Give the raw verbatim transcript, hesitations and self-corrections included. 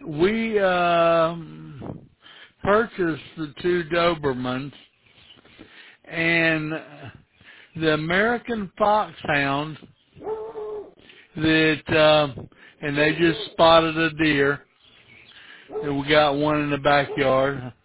We um, purchased the two Dobermans, and the American Foxhound that, uh, and they just spotted a deer, and we got one in the backyard.